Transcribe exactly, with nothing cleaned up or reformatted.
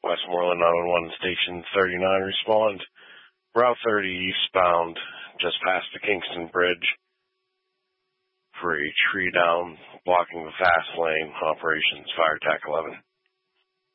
Westmoreland nine one one Station thirty-nine, respond. Route thirty eastbound, just past the Kingston Bridge, for a tree down blocking the fast lane. Operations Fire Tac eleven.